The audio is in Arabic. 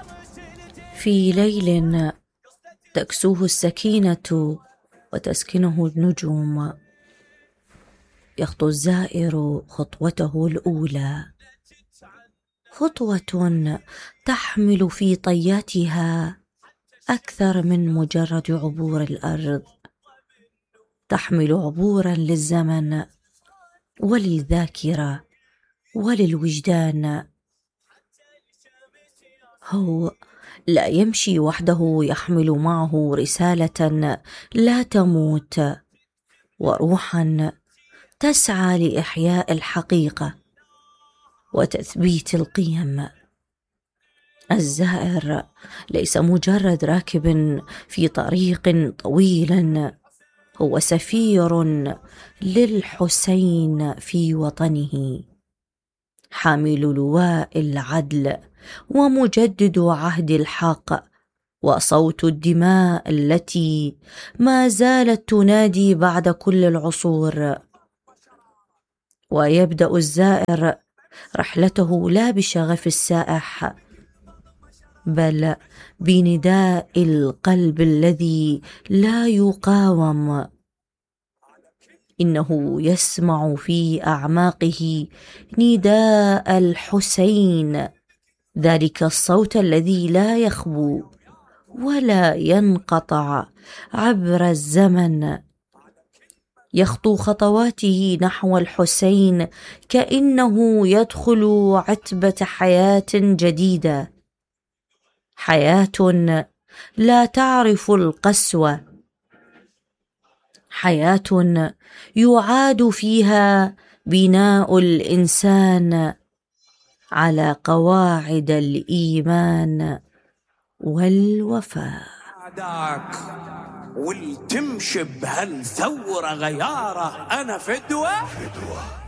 في ليل تكسوه السكينة وتسكنه النجوم، يخطو الزائر خطوته الأولى، خطوة تحمل في طياتها أكثر من مجرد عبور الأرض، تحمل عبورا للزمن وللذاكرة وللوجدان. هو لا يمشي وحده، يحمل معه رسالة لا تموت وروحا تسعى لإحياء الحقيقة وتثبيت القيم. الزائر ليس مجرد راكب في طريق طويل، هو سفير للحسين في وطنه، حامل لواء العدل ومجدد عهد الحق وصوت الدماء التي ما زالت تنادي بعد كل العصور. ويبدأ الزائر رحلته لا بشغف السائح، بل بنداء القلب الذي لا يقاوم. إنه يسمع في أعماقه نداء الحسين، ذلك الصوت الذي لا يخبو ولا ينقطع عبر الزمن. يخطو خطواته نحو الحسين كأنه يدخل عتبة حياة جديدة، حياة لا تعرف القسوة، حياة يعاد فيها بناء الإنسان على قواعد الإيمان والوفاء. والتمشي بهالثورة غيارة، أنا فدوة